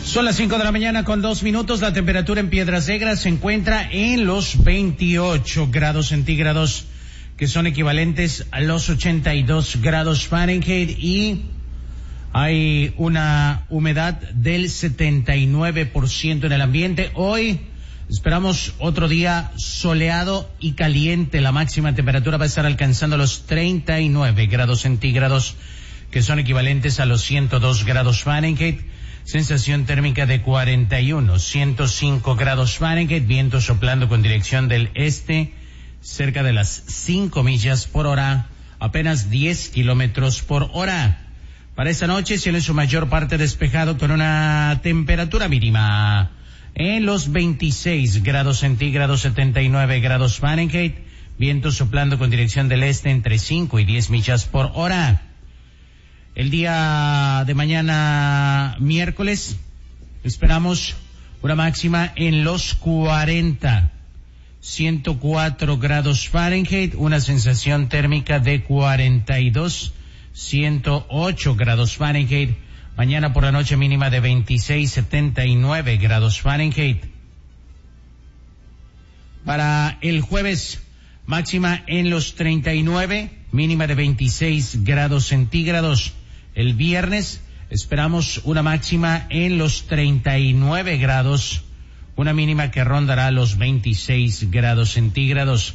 Son las 5 de la mañana con 2 minutos. La temperatura en Piedras Negras se encuentra en los 28 grados centígrados, que son equivalentes a los 82 grados Fahrenheit, y hay una humedad del 79% en el ambiente. Hoy esperamos otro día soleado y caliente. La máxima temperatura va a estar alcanzando los 39 grados centígrados, que son equivalentes a los 102 grados Fahrenheit. Sensación térmica de 41, 105 grados Fahrenheit, viento soplando con dirección del este, cerca de las 5 millas por hora, apenas 10 kilómetros por hora. Para esta noche, cielo en su mayor parte despejado con una temperatura mínima en los 26 grados centígrados, 79 grados Fahrenheit, viento soplando con dirección del este entre 5 y 10 millas por hora. El día de mañana, miércoles, esperamos una máxima en los 40, 104 grados Fahrenheit, una sensación térmica de 42, 108 grados Fahrenheit. Mañana por la noche mínima de 26, 79 grados Fahrenheit. Para el jueves, máxima en los 39, mínima de 26 grados centígrados. El viernes esperamos una máxima en los 39 grados, una mínima que rondará los 26 grados centígrados.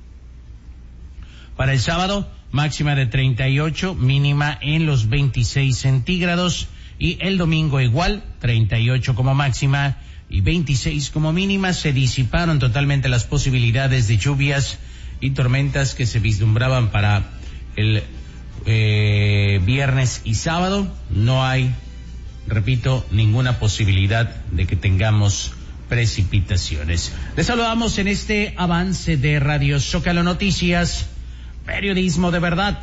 Para el sábado, máxima de 38, mínima en los 26 centígrados. Y el domingo igual, 38 como máxima y 26 como mínima. Se disiparon totalmente las posibilidades de lluvias y tormentas que se vislumbraban para el viernes y sábado. No hay, repito, ninguna posibilidad de que tengamos precipitaciones. Les saludamos en este avance de Radio Zócalo Noticias, periodismo de verdad.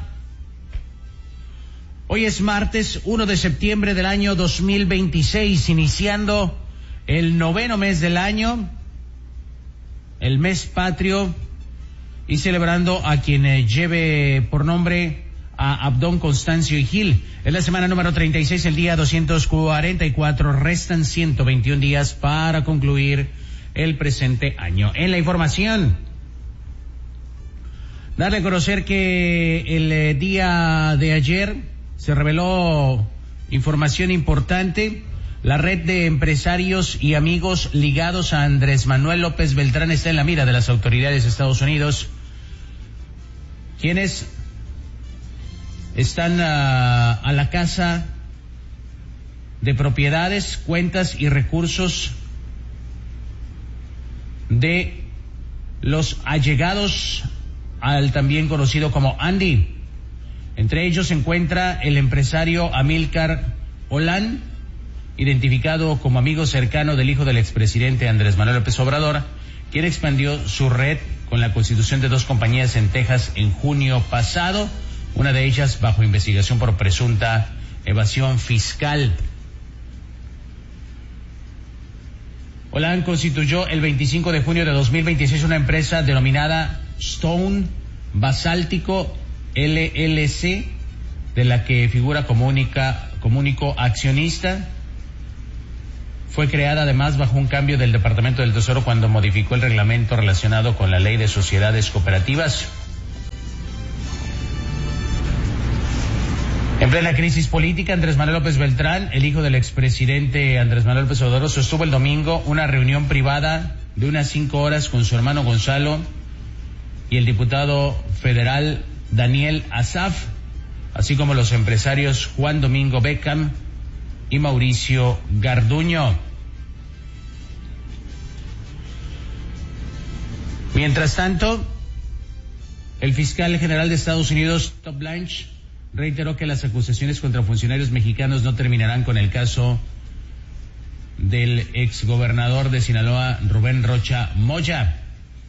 Hoy es martes 1 de septiembre del año 2026, iniciando el 9º mes del año, el mes patrio, y celebrando a quien lleve por nombre a Abdón, Constancio y Gil. Es la semana número 36, el día 244. Restan 121 días para concluir el presente año. En la información, darle a conocer que el día de ayer se reveló información importante. La red de empresarios y amigos ligados a Andrés Manuel López Beltrán está en la mira de las autoridades de Estados Unidos, quienes están a la caza de propiedades, cuentas y recursos de los allegados al también conocido como Andy. Entre ellos se encuentra el empresario Amílcar Olán, identificado como amigo cercano del hijo del expresidente Andrés Manuel López Obrador, quien expandió su red con la constitución de 2 compañías en Texas en junio pasado, una de ellas bajo investigación por presunta evasión fiscal. Olán constituyó el 25 de junio de 2026 una empresa denominada Stone Basáltico LLC, de la que figura como único accionista. Fue creada además bajo un cambio del Departamento del Tesoro cuando modificó el reglamento relacionado con la Ley de Sociedades Cooperativas. En plena crisis política, Andrés Manuel López Beltrán, el hijo del expresidente Andrés Manuel López Obrador, sostuvo el domingo una reunión privada de unas 5 horas con su hermano Gonzalo y el diputado federal Daniel Asaf, así como los empresarios Juan Domingo Beckham y Mauricio Garduño. Mientras tanto, el fiscal general de Estados Unidos, Todd Blanche, reiteró que las acusaciones contra funcionarios mexicanos no terminarán con el caso del exgobernador de Sinaloa, Rubén Rocha Moya.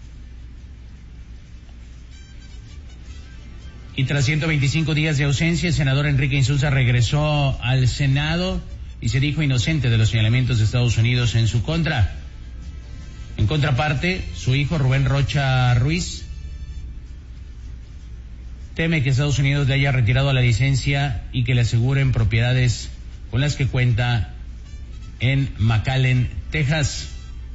Y tras 125 días de ausencia, el senador Enrique Insulza regresó al Senado y se dijo inocente de los señalamientos de Estados Unidos en su contra. En contraparte, su hijo Rubén Rocha Ruiz teme que Estados Unidos le haya retirado la licencia y que le aseguren propiedades con las que cuenta en McAllen, Texas.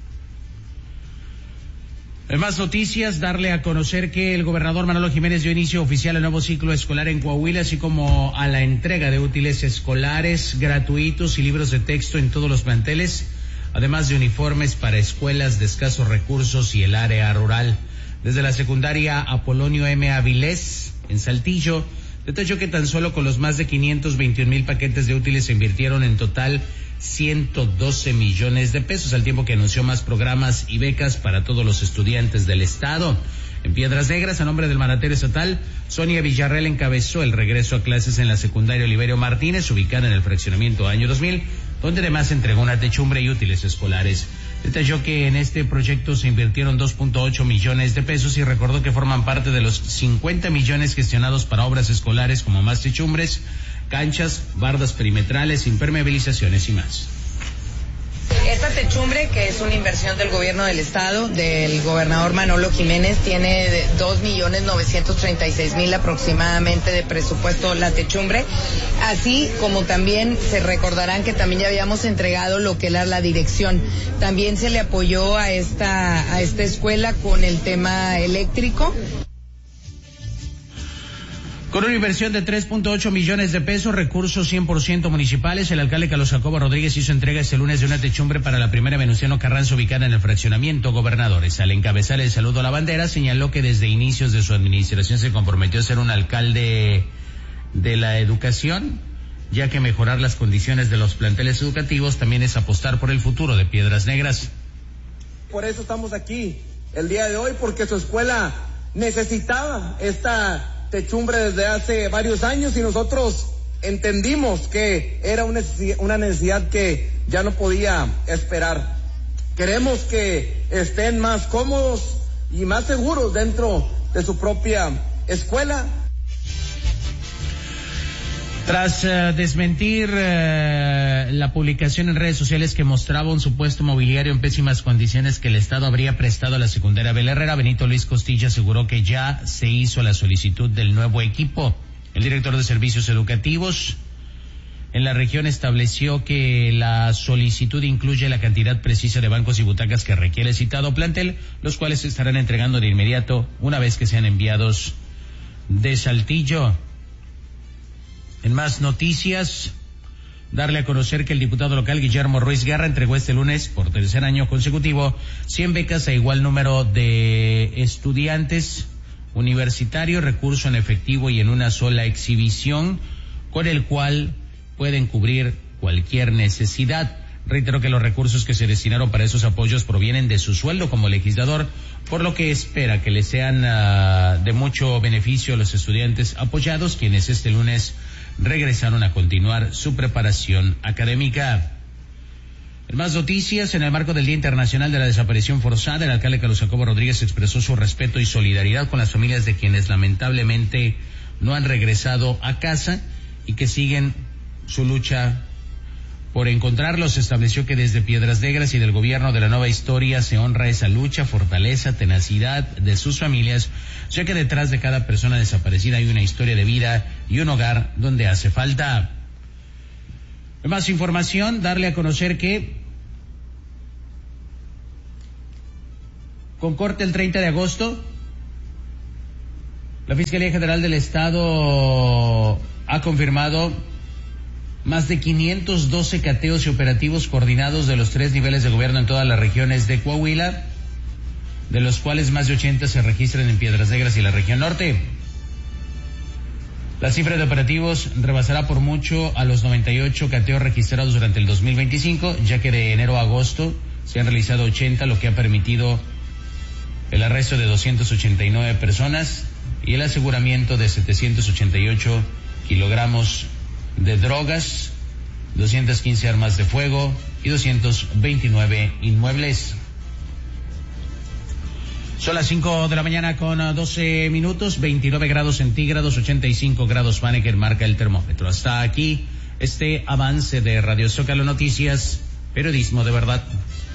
En más noticias, darle a conocer que el gobernador Manolo Jiménez dio inicio oficial al nuevo ciclo escolar en Coahuila, así como a la entrega de útiles escolares gratuitos y libros de texto en todos los planteles, además de uniformes para escuelas de escasos recursos y el área rural. Desde la secundaria Apolonio M. Avilés, en Saltillo, detalló que tan solo con los más de 521,000 paquetes de útiles se invirtieron en total 112 millones de pesos, al tiempo que anunció más programas y becas para todos los estudiantes del estado. En Piedras Negras, a nombre del mandatario estatal, Sonia Villarreal encabezó el regreso a clases en la secundaria Oliverio Martínez, ubicada en el fraccionamiento Año 2000, donde además entregó una techumbre y útiles escolares. Detalló que en este proyecto se invirtieron 2.8 millones de pesos y recordó que forman parte de los 50 millones gestionados para obras escolares como más techumbres, canchas, bardas perimetrales, impermeabilizaciones y más. Esta techumbre, que es una inversión del gobierno del estado, del gobernador Manolo Jiménez, tiene 2.936.000 aproximadamente de presupuesto la techumbre, así como también se recordarán que también ya habíamos entregado lo que era la dirección. También se le apoyó a esta escuela con el tema eléctrico. Con una inversión de 3.8 millones de pesos, recursos 100% municipales, el alcalde Carlos Jacobo Rodríguez hizo entrega este lunes de una techumbre para la primera Venustiano Carranza ubicada en el fraccionamiento Gobernadores. Al encabezar el saludo a la bandera, señaló que desde inicios de su administración se comprometió a ser un alcalde de la educación, ya que mejorar las condiciones de los planteles educativos también es apostar por el futuro de Piedras Negras. Por eso estamos aquí el día de hoy, porque su escuela necesitaba esta techumbre desde hace varios años y nosotros entendimos que era una necesidad que ya no podía esperar. Queremos que estén más cómodos y más seguros dentro de su propia escuela. Tras desmentir la publicación en redes sociales que mostraba un supuesto mobiliario en pésimas condiciones que el Estado habría prestado a la secundaria Abel Herrera, Benito Luis Costilla aseguró que ya se hizo la solicitud del nuevo equipo. El director de Servicios Educativos en la región estableció que la solicitud incluye la cantidad precisa de bancos y butacas que requiere el citado plantel, los cuales se estarán entregando de inmediato una vez que sean enviados de Saltillo. En más noticias, darle a conocer que el diputado local Guillermo Ruiz Guerra entregó este lunes, por tercer año consecutivo, 100 becas a igual número de estudiantes universitarios, recurso en efectivo y en una sola exhibición, con el cual pueden cubrir cualquier necesidad. Reiteró que los recursos que se destinaron para esos apoyos provienen de su sueldo como legislador, por lo que espera que le sean de mucho beneficio a los estudiantes apoyados, quienes este lunes regresaron a continuar su preparación académica. En más noticias, en el marco del Día Internacional de la Desaparición Forzada, el alcalde Carlos Jacobo Rodríguez expresó su respeto y solidaridad con las familias de quienes lamentablemente no han regresado a casa y que siguen su lucha por encontrarlos. Estableció que desde Piedras Negras y del gobierno de la nueva historia se honra esa lucha, fortaleza, tenacidad de sus familias, ya que detrás de cada persona desaparecida hay una historia de vida y un hogar donde hace falta. Más información, darle a conocer que con corte el 30 de agosto, la Fiscalía General del Estado ha confirmado más de 512 cateos y operativos coordinados de los 3 niveles de gobierno en todas las regiones de Coahuila, de los cuales más de 80 se registran en Piedras Negras y la región norte. La cifra de operativos rebasará por mucho a los 98 cateos registrados durante el 2025, ya que de enero a agosto se han realizado 80, lo que ha permitido el arresto de 289 personas y el aseguramiento de 788 kilogramos de drogas, 215 armas de fuego y 229 inmuebles. Son las 5 de la mañana con 12 minutos, 29 grados centígrados, 85 grados Fahrenheit marca el termómetro. Hasta aquí este avance de Radio Zócalo Noticias, periodismo de verdad.